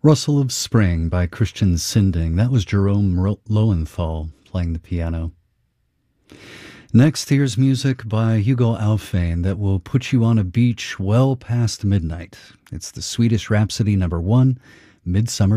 Rustle of Spring by Christian Sinding. That was Jerome Lowenthal playing the piano. Next, here's music by Hugo Alfvén that will put you on a beach well past midnight. It's the Swedish Rhapsody #1, Midsummer